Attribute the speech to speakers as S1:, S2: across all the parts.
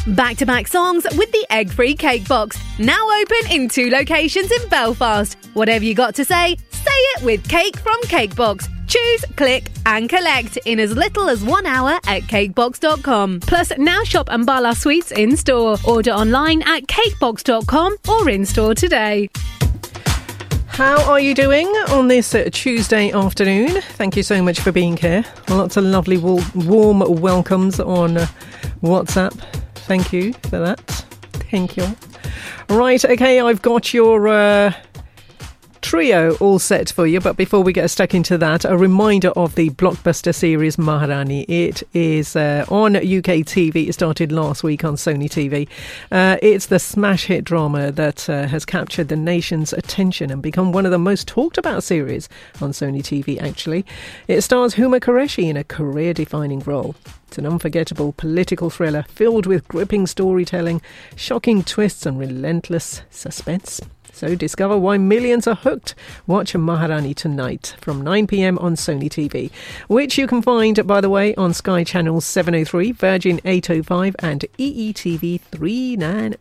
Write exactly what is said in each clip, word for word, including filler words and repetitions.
S1: Back-to-back songs with the egg-free cake box. Now open in two locations in Belfast. Whatever you got to say, say it with Cake from Cakebox. Choose, click and collect in as little as one hour at cakebox dot com. Plus, now shop Ambala Sweets in-store. Order online at cakebox dot com or in-store today.
S2: How are you doing on this uh, Tuesday afternoon? Thank you so much for being here. Lots of lovely wa- warm welcomes on uh, WhatsApp. Thank you for that. Thank you. Right, okay, I've got your... Uh, trio all set for you, but before we get stuck into that, a reminder of the blockbuster series Maharani. It is uh, on U K T V. It started last week on Sony T V. Uh, it's the smash hit drama that uh, has captured the nation's attention and become one of the most talked about series on Sony T V, actually. It stars Huma Qureshi in a career-defining role. It's an unforgettable political thriller filled with gripping storytelling, shocking twists and relentless suspense. So discover why millions are hooked. Watch Maharani tonight from nine p.m. on Sony T V, which you can find, by the way, on Sky Channel seven oh three, Virgin eight oh five and E E T V three ninety.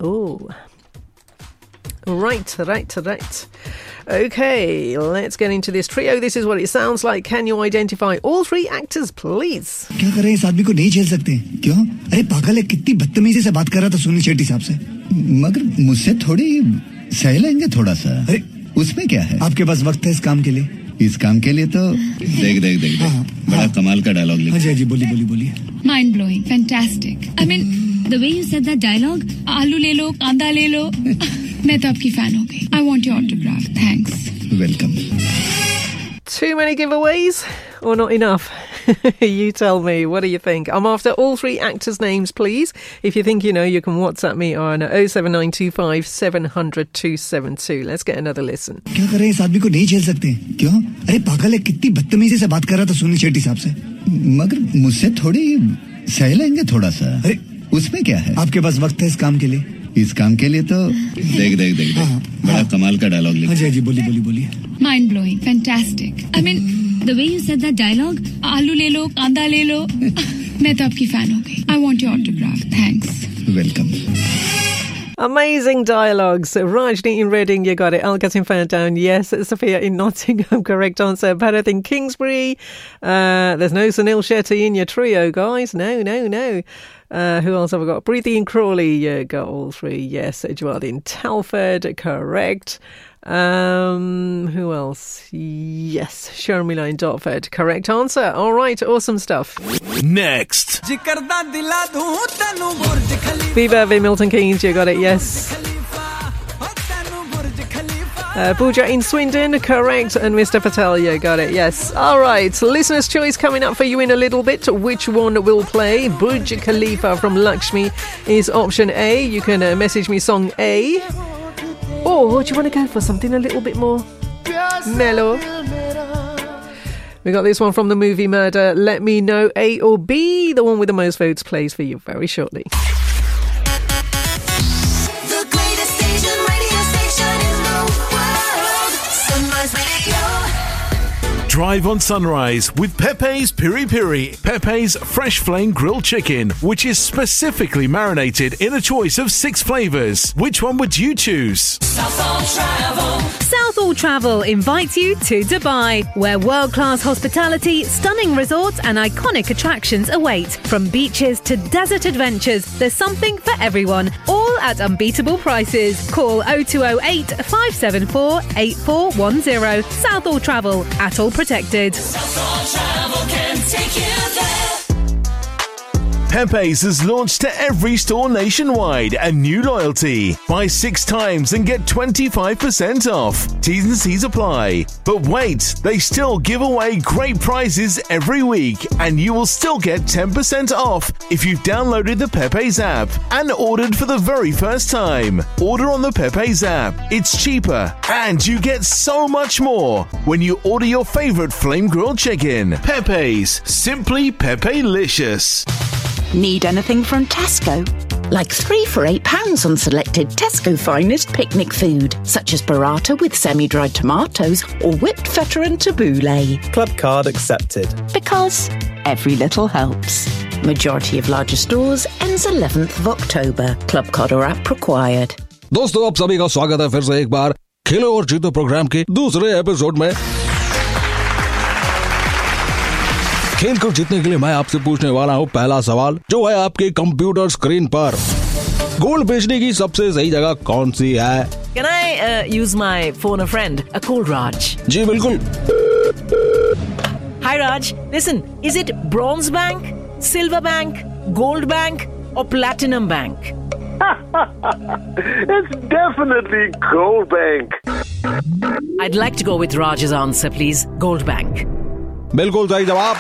S2: Right, right, right. Okay, let's get into this trio. This is what it sounds like. Can you identify all three actors, please?
S3: क्या करें, इस आदमी को नहीं झेल सकते? क्यों? अरे पागल है, कितनी बदतमीजी से बात कर रहा था सुनील शेट्टी साहब से। मगर मुझसे थोड़ी सह लेंगे थोड़ा सा। अरे उसमें क्या है? आपके पास वक्त है इस काम के लिए? इस काम के लिए तो देख देख देख बड़ा कमाल का डायलॉग लिखा। जी जी बोली बोली बोलिए।
S4: Mind blowing, fantastic. I mean, the way you said that dialogue, आलू ले लो, कांदा ले लो, मैं तो आपकी fan हो गई. I want your autograph. Thanks.
S3: Welcome.
S2: Too many giveaways or not enough? You tell me. What do you think? I'm after all three actors' names, please. If you think you know, you can WhatsApp me on oh seven nine two five seven hundred two seven two. Let's get another listen.
S3: क्या करें, इस आदमी को नहीं झेल सकते? क्यों? अरे पागल है, कितनी बदतमीजी से बात कर रहा था सुनील शेट्टी साहब से। मगर मुझसे थोड़ी सह लेंगे थोड़ा सा। अरे उसमें क्या है? आपके पास वक्त है इस काम के लिए? इस काम के लिए तो देख देख देख बड़ा कमाल का डायलॉग लिखा। जी जी बोली बोली बोलिए।
S4: Mind blowing, fantastic. I mean, the way you said that dialogue, आलू ले लो, कांदा ले लो, मैं तो आपकी fan हो गई. I want your autograph. Thanks.
S3: Welcome.
S2: Amazing dialogues. Rajni in Reading, you got it. Algat in Fandown, yes. Sophia in Nottingham, correct answer. Bharat in Kingsbury. Uh, there's no Sunil Shetty in your trio, guys. No, no, no. Uh, who else have I got? Preeti and Crawley, you got all three. Yes, Jawad in Telford, correct. Um, who else? Yes, Sharmila in Dartford, correct answer. All right, awesome stuff.
S5: Next.
S2: Viva V Milton Keynes, you got it, yes. Uh, Pooja in Swindon, correct, and Mister Patel, you got it, yes. All right, listener's choice coming up for you in a little bit. Which one will play? Burj Khalifa from Lakshmi is option A. You can uh, message me song A. Or do you want to go for something a little bit more mellow? We got this one from the movie Murder. Let me know A or B. The one with the most votes plays for you very shortly.
S5: Drive on Sunrise with Pepe's Piri Piri. Pepe's fresh flame grilled chicken, which is specifically marinated in a choice of six flavours. Which one would you choose?
S1: Southall Travel. Southall Travel invites you to Dubai, where world-class hospitality, stunning resorts and iconic attractions await. From beaches to desert adventures, there's something for everyone, all at unbeatable prices. Call oh two oh eight, five seven four, eight four one oh. Southall Travel, at all protected.
S6: Southall Travel can take you there.
S5: Pepe's has launched to every store nationwide a new loyalty. Buy six times and get twenty-five percent off. T's and C's apply. But wait, they still give away great prizes every week, and you will still get ten percent off if you've downloaded the Pepe's app and ordered for the very first time. Order on the Pepe's app. It's cheaper, and you get so much more when you order your favorite flame grilled chicken. Pepe's, simply Pepe-licious.
S7: Need anything from Tesco? Like three for eight pounds on selected Tesco finest picnic food, such as burrata with semi-dried tomatoes or whipped feta and tabbouleh.
S8: Club card accepted.
S7: Because every little helps. Majority of larger stores ends eleventh of October. Club card or app required.
S8: दोस्तों, आप सभी का स्वागत है फिर से एक बार खेलो और जीतो प्रोग्राम के दूसरे एपिसोड में। खेल को जीतने के लिए मैं आपसे पूछने वाला हूँ पहला सवाल, जो है आपके कंप्यूटर स्क्रीन पर। गोल्ड बेचने की सबसे सही जगह कौन सी है?
S9: Can I uh, use my phone a friend? A call Raj.
S8: जी बिल्कुल।
S9: Hi Raj, listen, is it Bronze Bank, Silver Bank, Gold Bank or Platinum Bank?
S10: It's definitely Gold Bank.
S9: I'd like to go with Raj's answer, please. Gold Bank.
S8: बिल्कुल सही जवाब।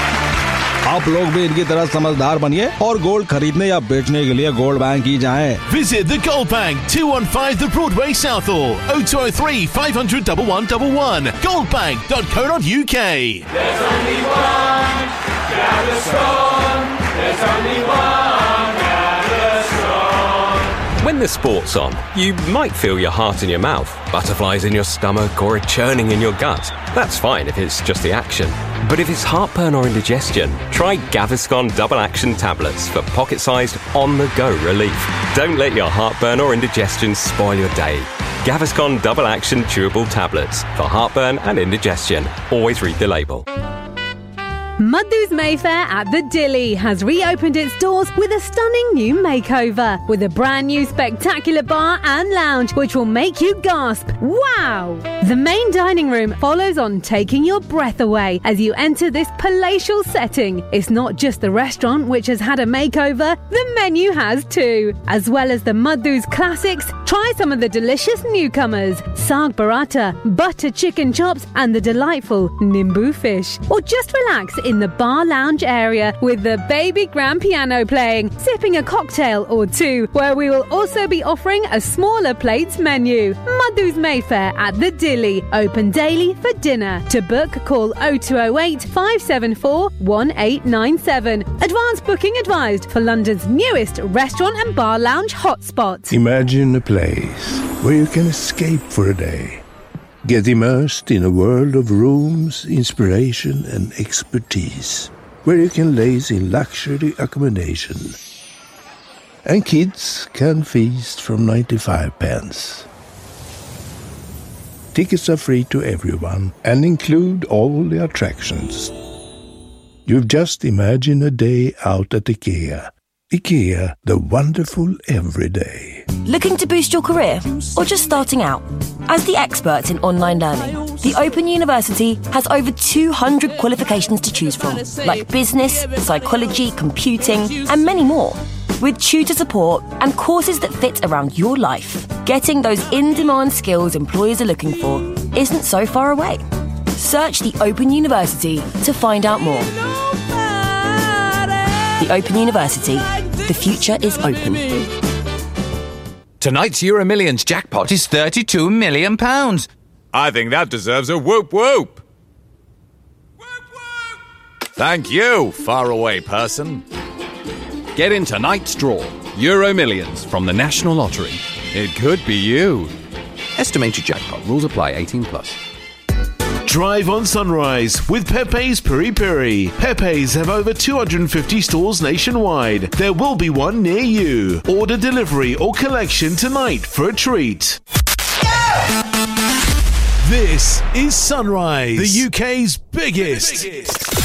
S8: आप लोग भी इनकी तरह समझदार बनिए और गोल्ड खरीदने या बेचने के लिए गोल्ड बैंक ही जाएं।
S5: Visit the Gold Bank, two one five The Broadway, Southall, oh two oh three, five hundred, one one one one, goldbank dot co dot uk.
S6: There's only one Gaviscon. There's only one Gaviscon.
S11: When the sport's on, you might feel your heart in your mouth, butterflies in your stomach, or a churning in your gut. That's fine if it's just the action. But if it's heartburn or indigestion, try Gaviscon Double Action Tablets for pocket-sized, on-the-go relief. Don't let your heartburn or indigestion spoil your day. Gaviscon Double Action Chewable Tablets for heartburn and indigestion. Always read the label.
S1: Madhu's Mayfair at the Dilly has reopened its doors with a stunning new makeover, with a brand new spectacular bar and lounge which will make you gasp, wow! The main dining room follows on, taking your breath away as you enter this palatial setting. It's not just the restaurant which has had a makeover, the menu has too. As well as the Madhu's classics, try some of the delicious newcomers, Saag Paratha, butter chicken chops and the delightful Nimbu fish. Or just relax in the bar lounge area with the baby grand piano playing, sipping a cocktail or two, where we will also be offering a smaller plates menu. Madhu's Mayfair at the Dilly, open daily for dinner. To book, call oh two oh eight, five seven four, one eight nine seven. Advance booking advised for London's newest restaurant and bar lounge hotspot.
S12: Imagine a place where you can escape for a day. Get immersed in a world of rooms, inspiration and expertise, where you can laze in luxury accommodation. And kids can feast from ninety-five pence. Tickets are free to everyone and include all the attractions. You've just imagined a day out at IKEA. IKEA, the wonderful everyday.
S13: Looking to boost your career or just starting out? As the experts in online learning, the Open University has over two hundred qualifications to choose from, like business, psychology, computing, and many more. With tutor support and courses that fit around your life, getting those in-demand skills employers are looking for isn't so far away. Search the Open University to find out more. The Open University. The future is open.
S14: Tonight's Euro Millions jackpot is thirty-two million pounds. I think that deserves a whoop whoop. Whoop whoop. Thank you, faraway person. Get in tonight's draw. Euro Millions from the National Lottery. It could be you. Estimated jackpot. Rules apply. eighteen plus.
S5: Drive on Sunrise with Pepe's Piri Piri. Pepe's have over two hundred fifty stores nationwide. There will be one near you. Order delivery or collection tonight for a treat. This is Sunrise, the U K's biggest, the biggest.